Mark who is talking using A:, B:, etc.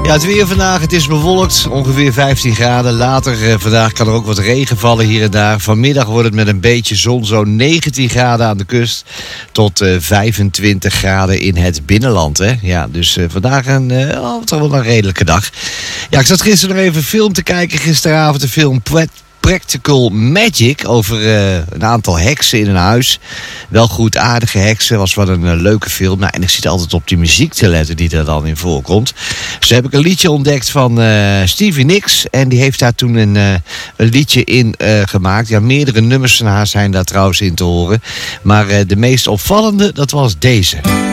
A: Ja, het weer vandaag, het is bewolkt, ongeveer 15 graden. Later vandaag kan er ook wat regen vallen hier en daar. Vanmiddag wordt het met een beetje zon zo'n 19 graden aan de kust tot 25 graden in het binnenland. Hè? Ja, dus vandaag toch wel een redelijke dag. Ja, ik zat gisteren nog even een film te kijken. Gisteravond de film Practical Magic over een aantal heksen in een huis. Wel goedaardige heksen, was wel een leuke film. Nou, en ik zit altijd op die muziek te letten die er dan in voorkomt. Dus heb ik een liedje ontdekt van Stevie Nicks. En die heeft daar toen een liedje in gemaakt. Ja, meerdere nummers van haar zijn daar trouwens in te horen. Maar de meest opvallende, dat was deze.